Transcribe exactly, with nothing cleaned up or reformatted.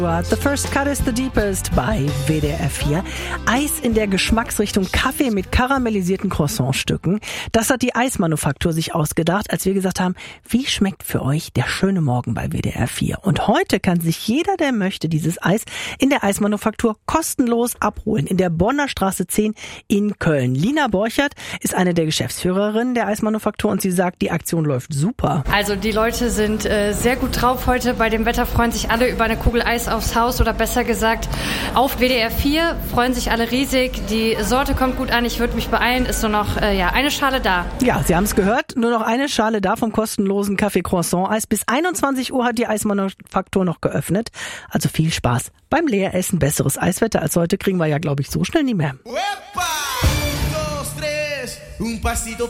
The first cut is the deepest bei W D R vier. Eis in der Geschmacksrichtung Kaffee mit karamellisierten Croissantstücken. Das hat die Eismanufaktur sich ausgedacht, als wir gesagt haben, wie schmeckt für euch der schöne Morgen bei W D R vier? Und heute kann sich jeder, der möchte, dieses Eis in der Eismanufaktur kostenlos abholen. In der Bonner Straße zehn in Köln. Lina Borchert ist eine der Geschäftsführerinnen der Eismanufaktur und sie sagt, die Aktion läuft super. Also die Leute sind äh, sehr gut drauf heute. Bei dem Wetter freuen sich alle über eine Kugel Eis aufs Haus oder besser gesagt auf W D R vier. Freuen sich alle riesig. Die Sorte kommt gut an. Ich würde mich beeilen. Ist nur noch äh, ja eine Schale da. Ja, Sie haben es gehört. Nur noch eine Schale da vom kostenlosen Kaffee Croissant Eis. Bis einundzwanzig Uhr hat die Eismanufaktur noch geöffnet. Also viel Spaß beim Leeressen. Besseres Eiswetter als heute kriegen wir ja, glaube ich, so schnell nie mehr. Uepa! Un, dos, tres, un pasito